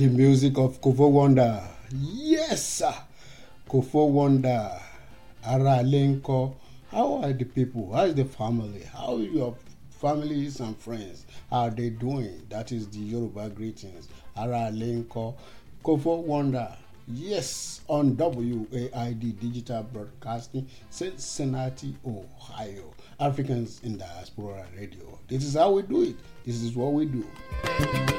The music of Kofo Wonder. Yes, sir. Kofo Wonder. Ara Lenko. How are the people? How is the family? How are your families and friends? How are they doing? That is the Yoruba greetings. Ara Lenko. Kofo Wonder. Yes, on WAID Digital Broadcasting, Cincinnati, Ohio. Africans in Diaspora Radio. This is how we do it. This is what we do.